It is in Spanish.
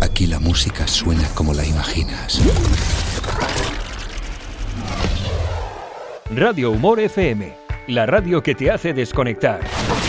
Aquí la música suena como la imaginas. Radio Humor FM, la radio que te hace desconectar.